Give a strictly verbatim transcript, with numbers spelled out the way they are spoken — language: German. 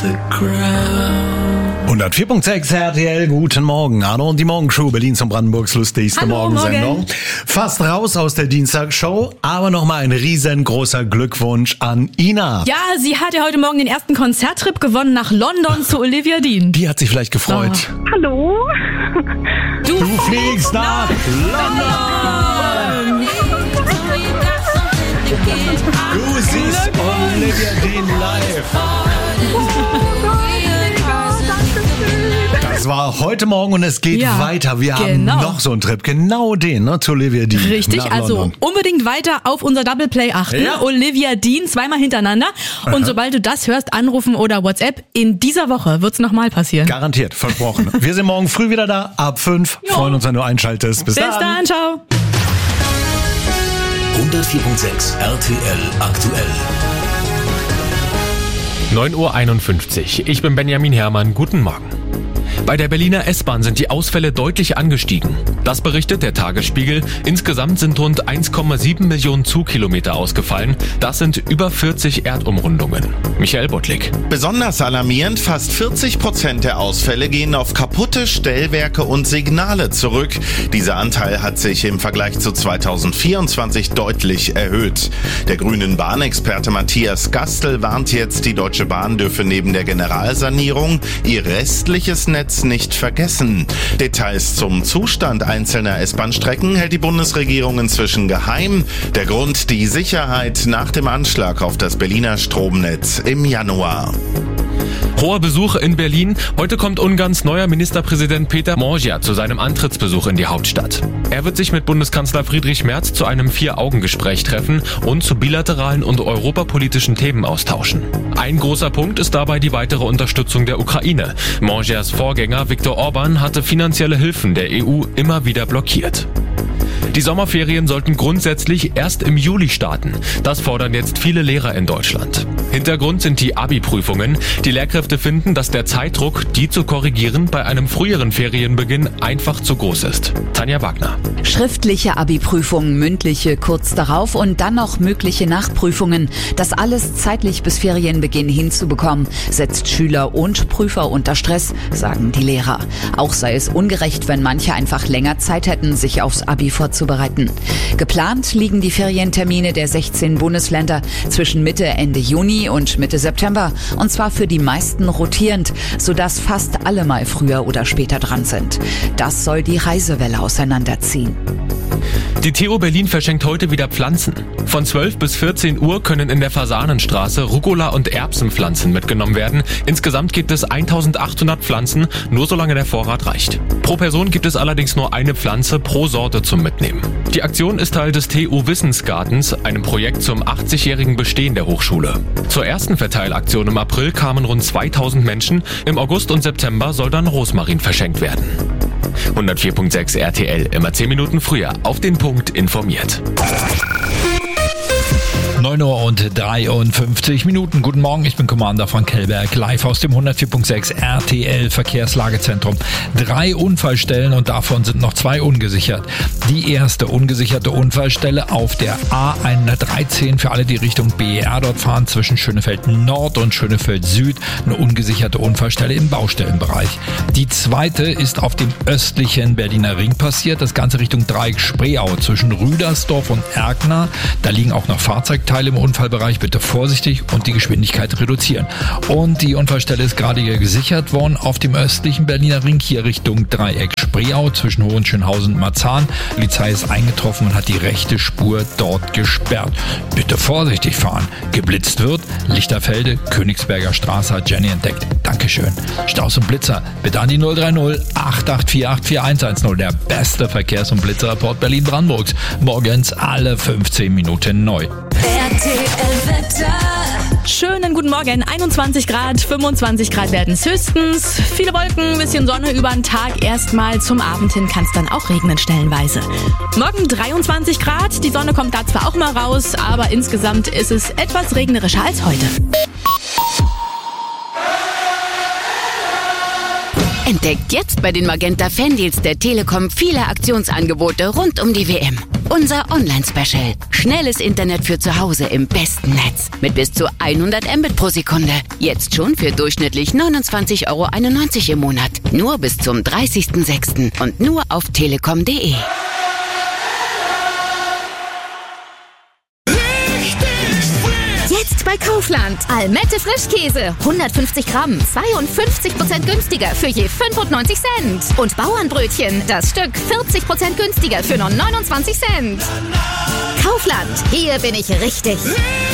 the ground. hundertvier Komma sechs R T L, guten Morgen. Arno und die Morgenshow, Berlins und Brandenburgs lustigste Hallo, Morgensendung. Morgen. Fast raus aus der Dienstagsshow, aber nochmal ein riesengroßer Glückwunsch an Ina. Ja, sie hat ja heute Morgen den ersten Konzerttrip gewonnen nach London zu Olivia Dean. Die hat sich vielleicht gefreut. Oh. Hallo? Du, Du fliegst nach London. Du siehst Olivia Dean live. Das war heute Morgen und es geht Ja, weiter. Wir genau. haben noch so einen Trip, genau den, ne, zu Olivia Dean. Richtig, nach also London. unbedingt weiter auf unser Double Play achten. Ja. Olivia Dean zweimal hintereinander. Und sobald du das hörst, anrufen oder WhatsApp. In dieser Woche wird's nochmal passieren. Garantiert, versprochen. Wir sind morgen früh wieder da, ab fünf. Jo. Freuen uns, wenn du einschaltest. Bis, Bis dann, ciao. hundertvier Komma sechs R T L aktuell. neun Uhr einundfünfzig. Ich bin Benjamin Herrmann. Guten Morgen. Bei der Berliner S-Bahn sind die Ausfälle deutlich angestiegen. Das berichtet der Tagesspiegel. Insgesamt sind rund eins Komma sieben Millionen Zugkilometer ausgefallen. Das sind über vierzig Erdumrundungen. Michael Bottlik. Besonders alarmierend, fast vierzig Prozent der Ausfälle gehen auf kaputte Stellwerke und Signale zurück. Dieser Anteil hat sich im Vergleich zu zweitausendvierundzwanzig deutlich erhöht. Der grünen Bahnexperte Matthias Gastel warnt jetzt, die Deutsche Bahn dürfe neben der Generalsanierung ihr restliches Netz nicht vergessen. Details zum Zustand einzelner S-Bahn-Strecken hält die Bundesregierung inzwischen geheim. Der Grund: die Sicherheit nach dem Anschlag auf das Berliner Stromnetz im Januar. Hoher Besuch in Berlin. Heute kommt Ungarns neuer Ministerpräsident Peter Magyar zu seinem Antrittsbesuch in die Hauptstadt. Er wird sich mit Bundeskanzler Friedrich Merz zu einem Vier-Augen-Gespräch treffen und zu bilateralen und europapolitischen Themen austauschen. Ein großer Punkt ist dabei die weitere Unterstützung der Ukraine. Magyars Vorgänger Viktor Orban hatte finanzielle Hilfen der E U immer wieder blockiert. Die Sommerferien sollten grundsätzlich erst im Juli starten. Das fordern jetzt viele Lehrer in Deutschland. Hintergrund sind die Abi-Prüfungen. Die Lehrkräfte finden, dass der Zeitdruck, die zu korrigieren, bei einem früheren Ferienbeginn einfach zu groß ist. Tanja Wagner. Schriftliche Abi-Prüfungen, mündliche kurz darauf und dann noch mögliche Nachprüfungen. Das alles zeitlich bis Ferienbeginn hinzubekommen, setzt Schüler und Prüfer unter Stress, sagen die Lehrer. Auch sei es ungerecht, wenn manche einfach länger Zeit hätten, sich aufs Abi vorzubereiten. Geplant liegen die Ferientermine der sechzehn Bundesländer zwischen Mitte, Ende Juni und Mitte September. Und zwar für die meisten rotierend, sodass fast alle mal früher oder später dran sind. Das soll die Reisewelle auseinanderziehen. Die T U Berlin verschenkt heute wieder Pflanzen. Von zwölf bis vierzehn Uhr können in der Fasanenstraße Rucola- und Erbsenpflanzen mitgenommen werden. Insgesamt gibt es eintausendachthundert Pflanzen, nur solange der Vorrat reicht. Pro Person gibt es allerdings nur eine Pflanze pro Sorte zum Mitnehmen. Die Aktion ist Teil des T U Wissensgartens, einem Projekt zum achtzigjährigen Bestehen der Hochschule. Zur ersten Verteilaktion im April kamen rund zweitausend Menschen. Im August und September soll dann Rosmarin verschenkt werden. hundertvier Komma sechs R T L, immer zehn Minuten früher, auf den Punkt informiert. neun Uhr und dreiundfünfzig Minuten. Guten Morgen, ich bin Commander Frank Kellberg, live aus dem hundertvier Komma sechs R T L Verkehrslagezentrum. Drei Unfallstellen und davon sind noch zwei ungesichert. Die erste ungesicherte Unfallstelle auf der A hundertdreizehn für alle, die Richtung B E R dort fahren, zwischen Schönefeld Nord und Schönefeld Süd. Eine ungesicherte Unfallstelle im Baustellenbereich. Die zweite ist auf dem östlichen Berliner Ring passiert. Das Ganze Richtung Dreieck Spreeau zwischen Rüdersdorf und Erkner. Da liegen auch noch Fahrzeugteile im Unfallbereich, bitte vorsichtig und die Geschwindigkeit reduzieren. Und die Unfallstelle ist gerade hier gesichert worden auf dem östlichen Berliner Ring, hier Richtung Dreieck Spreeau zwischen Hohenschönhausen und Marzahn. Die Polizei ist eingetroffen und hat die rechte Spur dort gesperrt. Bitte vorsichtig fahren. Geblitzt wird, Lichterfelde, Königsberger Straße hat Jenny entdeckt. Dankeschön. Staus und Blitzer, bitte an die null drei null acht acht vier acht vier eins eins null, der beste Verkehrs- und Blitzerreport Berlin-Brandenburgs. Morgens alle fünfzehn Minuten neu. R T L-Wetter. Schönen guten Morgen, einundzwanzig Grad, fünfundzwanzig Grad werden es höchstens. Viele Wolken, bisschen Sonne über den Tag. Erstmal zum Abend hin kann es dann auch regnen stellenweise. Morgen dreiundzwanzig Grad, die Sonne kommt da zwar auch mal raus, aber insgesamt ist es etwas regnerischer als heute. Entdeckt jetzt bei den Magenta Fandeals der Telekom viele Aktionsangebote rund um die W M. Unser Online-Special. Schnelles Internet für zu Hause im besten Netz. Mit bis zu hundert Mbit pro Sekunde. Jetzt schon für durchschnittlich neunundzwanzig Euro einundneunzig im Monat. Nur bis zum dreißigsten sechsten und nur auf telekom punkt de. Jetzt bei Kaufland. Almette Frischkäse. hundertfünfzig Gramm. zweiundfünfzig Prozent günstiger für je fünfundneunzig Cent. Und Bauernbrötchen. Das Stück vierzig Prozent günstiger für nur neunundzwanzig Cent. Kaufland. Hier bin ich richtig.